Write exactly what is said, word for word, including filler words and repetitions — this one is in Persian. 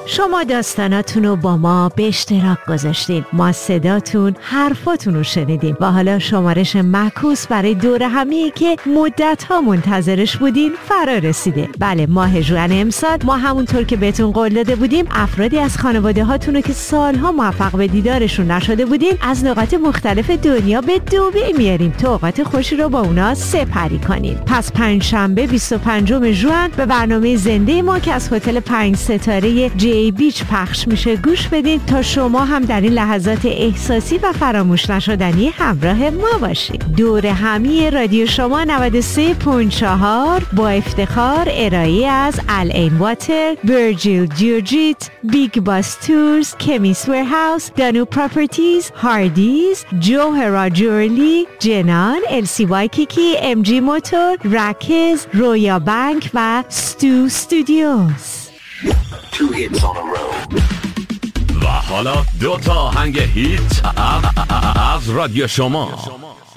شما داستاناتون رو با ما به اشتراک گذاشتین، ما صداتون، حرفاتون رو شنیدیم و حالا شمارش معکوس برای دوره همی که مدت ها منتظرش بودین فرا رسیده. بله، ماه ژوئن امسال ما همونطور که بهتون قول داده بودیم افرادی از خانواده هاتون رو که سالها موفق به دیدارشون نشده بودین از نقاط مختلف دنیا به دبی میاریم تا اوقات خوشی رو با اونا سپری کنیم. پس پنجشنبه بیست و پنجم ژوئن به برنامه زنده ما که از هتل پنج ستاره جی بیچ پخش میشه گوش بدین تا شما هم در این لحظات احساسی و فراموش نشدنی همراه ما باشید. دوره همی رادیو شما نود و سه ممیز چهار با افتخار ارائه از العین واتر، ورجیل جیوجیت، بیگ باس تورز، کمیس ورهاوس، دانو پراپرتیز، هاردیز، جوهرا جورلی، جنان، السی وایکیکی، ام جی موتور، رکز، رویا بانک و ستو استودیوز. Two hits on a row. و حالا دو تا آهنگ هیت از رادیو شما.